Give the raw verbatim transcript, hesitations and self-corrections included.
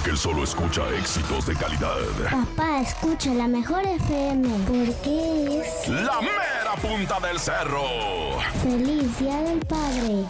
Porque él solo escucha éxitos de calidad. Papá, escucha la mejor F M. Porque es... La mera punta del cerro. ¡Feliz Día del Padre!